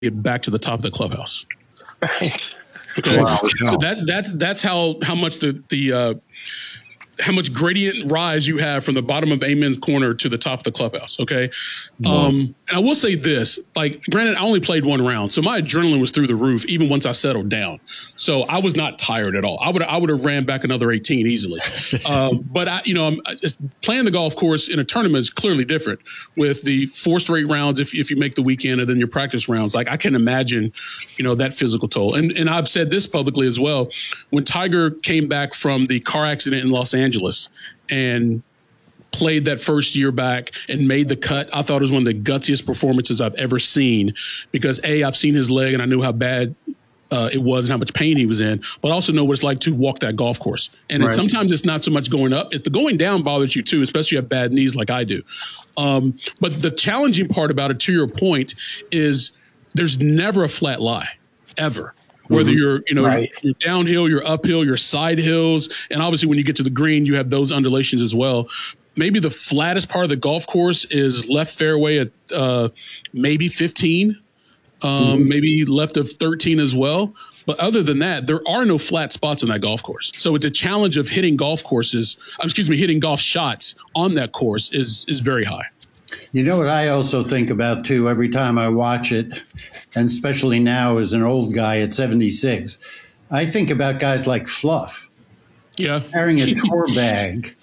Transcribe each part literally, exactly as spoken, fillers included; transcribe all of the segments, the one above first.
get back to the top of the clubhouse. Right. Okay. Wow. So that that that's how how much the the uh, how much gradient rise you have from the bottom of Amen's corner to the top of the clubhouse. Okay. Wow. Um, and I will say this, like, granted, I only played one round, so my adrenaline was through the roof, even once I settled down. So I was not tired at all. I would, I would have ran back another eighteen easily. um, but I, you know, I'm I just playing the golf course in a tournament is clearly different with the four straight rounds. If, if you make the weekend and then your practice rounds, like I can imagine, you know, that physical toll. And, and I've said this publicly as well. When Tiger came back from the car accident in Los Angeles and played that first year back and made the cut, I thought it was one of the gutsiest performances I've ever seen because A, I've seen his leg and I knew how bad uh, it was and how much pain he was in, but I also know what it's like to walk that golf course. And Right. it, sometimes it's not so much going up. If the going down bothers you too, especially if you have bad knees like I do. Um, but the challenging part about it, to your point, is there's never a flat lie, ever. Whether you're, you know, Right. you're downhill, you're uphill, you're side hills. And obviously when you get to the green, you have those undulations as well. Maybe the flattest part of the golf course is left fairway at uh, maybe fifteen, um, mm-hmm. maybe left of thirteen as well. But other than that, there are no flat spots on that golf course. So it's a challenge of hitting golf courses, excuse me, hitting golf shots on that course is is very high. You know what I also think about, too, every time I watch it, and especially now as an old guy at seventy-six, I think about guys like Fluff. Yeah. Carrying a tour bag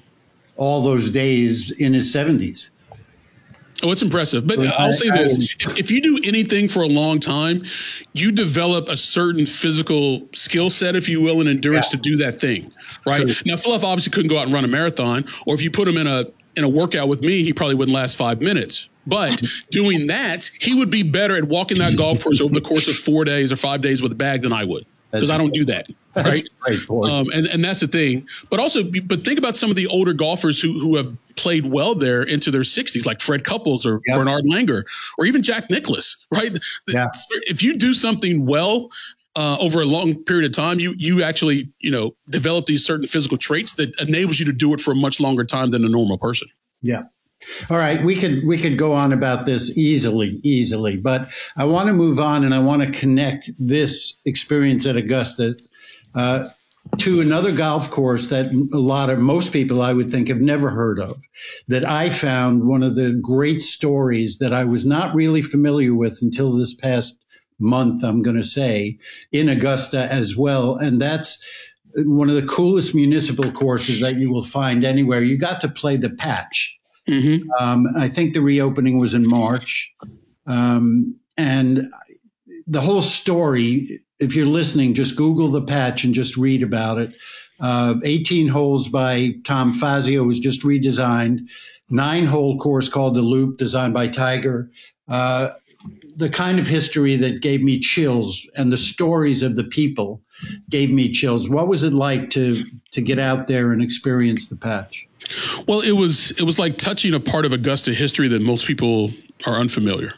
all those days in his seventies. Oh, it's impressive. But I, I'll say I, this. If, if you do anything for a long time, you develop a certain physical skill set, if you will, and endurance Yeah. to do that thing, right? True. Now, Fluff obviously couldn't go out and run a marathon, or if you put him in a in a workout with me, he probably wouldn't last five minutes. But doing that, he would be better at walking that golf course over the course of four days or five days with a bag than I would, because I don't do that. Right. Great point. Um, and, and that's the thing. But also, but think about some of the older golfers who, who have played well there into their sixties, like Fred Couples or Yep. Bernard Langer, or even Jack Nicklaus, right? Yeah. If you do something well uh, over a long period of time, you you actually, you know, develop these certain physical traits that enables you to do it for a much longer time than a normal person. Yeah. All right, we could we could go on about this easily, easily, but I want to move on and I want to connect this experience at Augusta uh, to another golf course that a lot of most people I would think have never heard of. That I found one of the great stories that I was not really familiar with until this past month, I'm going to say, in Augusta as well, and that's one of the coolest municipal courses that you will find anywhere. You got to play the Patch. Mm-hmm. Um, I think the reopening was in March. Um, and the whole story, if you're listening, just Google the Patch and just read about it. Uh, eighteen holes by Tom Fazio was just redesigned. Nine-hole course called the Loop, designed by Tiger. Uh, the kind of history that gave me chills, and the stories of the people gave me chills. What was it like to to get out there and experience the Patch? Well, it was it was like touching a part of Augusta history that most people are unfamiliar.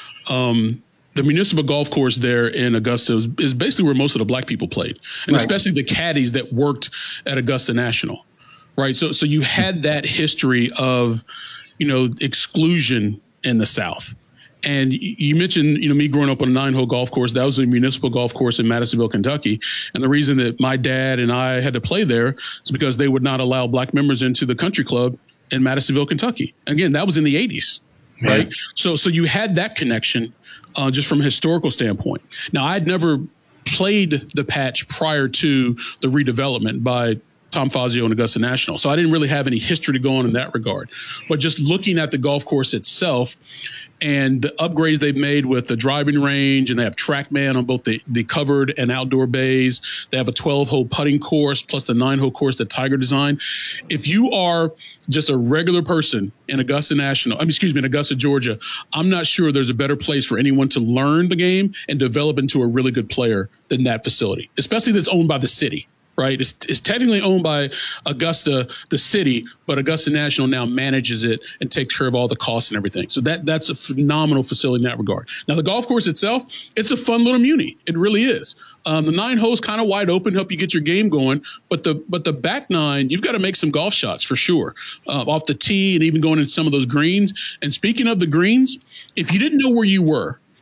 Um, the municipal golf course there in Augusta is, is basically where most of the black people played, and Right. especially the caddies that worked at Augusta National, right? So, so you had that history of, you know, exclusion in the South. And you mentioned, you know, me growing up on a nine-hole golf course. That was a municipal golf course in Madisonville, Kentucky. And the reason that my dad and I had to play there is because they would not allow black members into the country club in Madisonville, Kentucky. Again, that was in the eighties, right? Yeah. So, so you had that connection uh, just from a historical standpoint. Now, I'd never played the Patch prior to the redevelopment by Tom Fazio and Augusta National. So I didn't really have any history to go on in that regard. But just looking at the golf course itself and the upgrades they've made with the driving range, and they have TrackMan on both the, the covered and outdoor bays. They have a twelve-hole putting course plus the nine-hole course that Tiger designed. If you are just a regular person in Augusta National, I mean, excuse me, in Augusta, Georgia, I'm not sure there's a better place for anyone to learn the game and develop into a really good player than that facility, especially that's owned by the city. Right. It's, it's technically owned by Augusta, the city, but Augusta National now manages it and takes care of all the costs and everything. So that that's a phenomenal facility in that regard. Now, the golf course itself, it's a fun little muni. It really is. Um, the nine holes kind of wide open, help you get your game going. But the but the back nine, you've got to make some golf shots for sure, uh, off the tee and even going in some of those greens. And speaking of the greens, if you didn't know where you were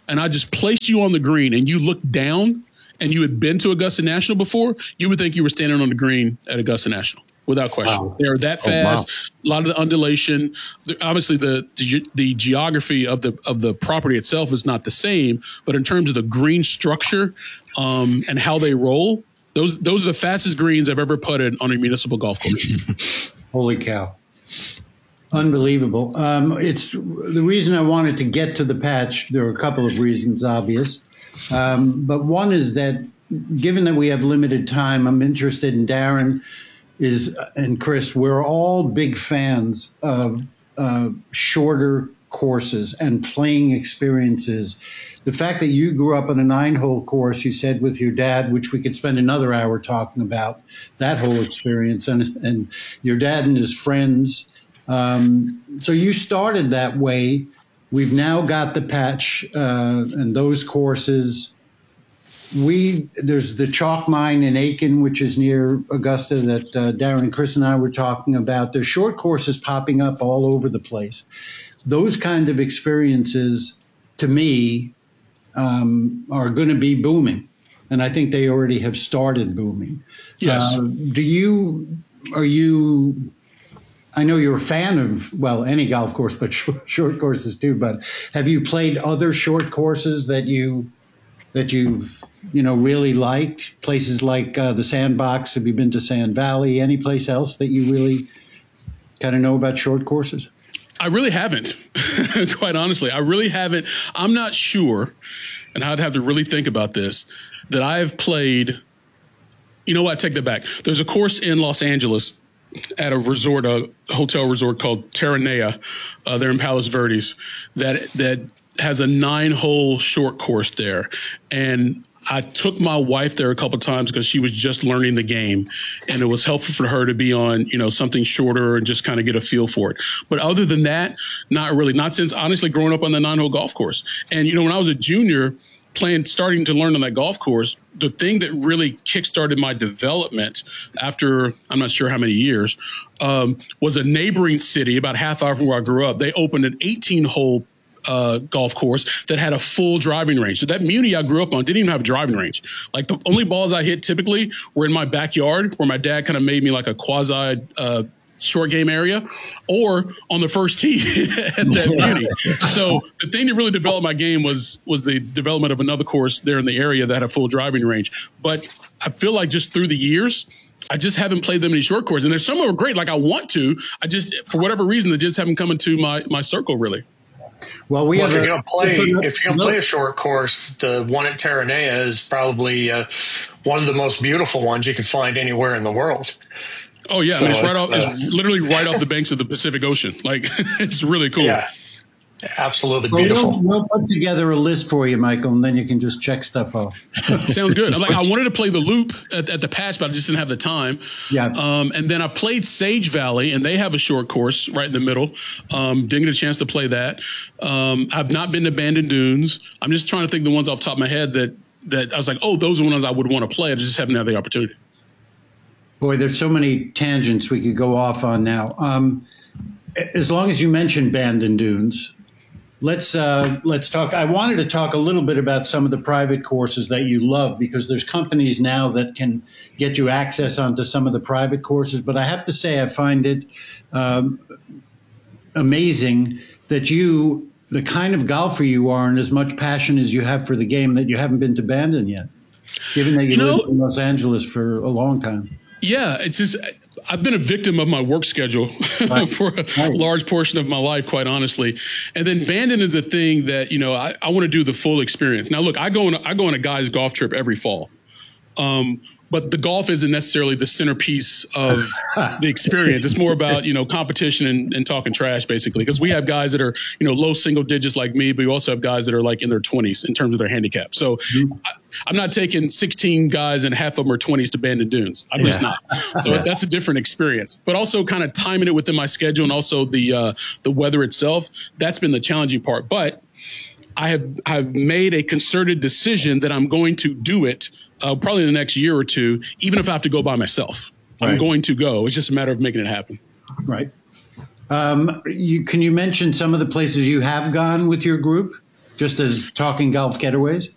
and I just placed you on the green and you looked down and you had been to Augusta National before, you would think you were standing on the green at Augusta National. Without question. Wow. They're that fast. Oh, wow. A lot of the undulation. Obviously, the, the the geography of the of the property itself is not the same, but in terms of the green structure um, and how they roll, those those are the fastest greens I've ever putted on a municipal golf course. Holy cow. Unbelievable. Um, it's the reason I wanted to get to the patch. There are a couple of reasons, obvious. Um, but one is that given that we have limited time, I'm interested in Darren is and Chris, we're all big fans of uh, shorter courses and playing experiences. The fact that you grew up on a nine-hole course, you said with your dad, which we could spend another hour talking about, that whole experience, and, and your dad and his friends. Um, so you started that way. We've now got the patch uh, and those courses. We there's the chalk mine in Aiken, which is near Augusta, that uh, Darren and Chris and I were talking about. There's short courses popping up all over the place. Those kind of experiences, to me, um, are going to be booming, and I think they already have started booming. Yes. Uh, do you? Are you? I know you're a fan of, well, any golf course, but short, short courses too. But have you played other short courses that you that you've you know, really liked? Places like uh, the Sandbox. Have you been to Sand Valley? Any place else that you really kind of know about short courses? I really haven't, quite honestly. I really haven't. I'm not sure, and I'd have to really think about this, that I have played. You know what? I take that back. There's a course in Los Angeles at a resort, a hotel resort called Terranea. Uh, they're in Palos Verdes. That that has a nine-hole short course there, and I took my wife there a couple of times because she was just learning the game, and it was helpful for her to be on, you know, something shorter and just kind of get a feel for it. But other than that, not really. Not since, honestly, growing up on the nine-hole golf course. And, you know, when I was a junior playing, starting to learn on that golf course, the thing that really kickstarted my development after, I'm not sure how many years, um, was a neighboring city about half hour from where I grew up. They opened an eighteen-hole Uh, golf course that had a full driving range. So that muni I grew up on didn't even have a driving range. Like the only balls I hit typically were in my backyard, where my dad kind of made me like a quasi uh, short game area, or on the first tee at that muni. So the thing that really developed my game was was the development of another course there in the area that had a full driving range. But I feel like just through the years, I just haven't played that many short courses. And there's some that are great. Like I want to, I just, for whatever reason, they just haven't come into my my circle really. Well, we well, have if you're a, going to play, if you're going to play a short course, the one at Terranea is probably uh, one of the most beautiful ones you can find anywhere in the world. Oh yeah, so I mean, it's right it's, off. uh, It's literally right off the banks of the Pacific Ocean. Like it's really cool. Yeah, absolutely well, beautiful. We'll, we'll put together a list for you, Michael, and then you can just check stuff off. Sounds good. I'm like, I wanted to play the Loop at, at the patch, but I just didn't have the time. Yeah. Um, and then I played Sage Valley, and they have a short course right in the middle. Um, didn't get a chance to play that. Um, I've not been to Bandon Dunes. I'm just trying to think of the ones off the top of my head that that I was like, oh, those are the ones I would want to play. I just haven't had the opportunity. Boy, there's so many tangents we could go off on now. Um, as long as you mentioned Bandon Dunes, let's uh, let's talk. I wanted to talk a little bit about some of the private courses that you love, because there's companies now that can get you access onto some of the private courses. But I have to say, I find it um, amazing that you, the kind of golfer you are, and as much passion as you have for the game, that you haven't been to Bandon yet, given that you, You know- lived in Los Angeles for a long time. Yeah, it's just I've been a victim of my work schedule Right. for a Right. large portion of my life, quite honestly. And then Bandon is a thing that, you know, I, I want to do the full experience. Now, look, I go on I go on a guy's golf trip every fall. Um, but the golf isn't necessarily the centerpiece of the experience. It's more about, you know, competition and, and talking trash, basically, because we have guys that are, you know, low single digits like me, but we also have guys that are like in their twenties in terms of their handicap. So mm-hmm. I, I'm not taking sixteen guys and half of them are twenties to Bandon Dunes. I'm just Yeah. not. So that's a different experience. But also kind of timing it within my schedule and also the uh, the weather itself. That's been the challenging part. But I have I've made a concerted decision that I'm going to do it. Uh, probably in the next year or two, even if I have to go by myself, I'm Right. going to go. It's just a matter of making it happen. Right. Um, you, can you mention some of the places you have gone with your group? just as Talking Golf Getaways?